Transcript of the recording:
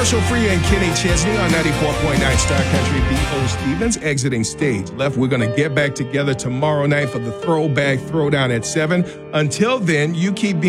Commercial Free and Kenny Chesney on 94.9 Star Country. B.O. Stevens exiting stage left. We're going to get back together tomorrow night for the Throwback Throwdown at 7. Until then, you keep being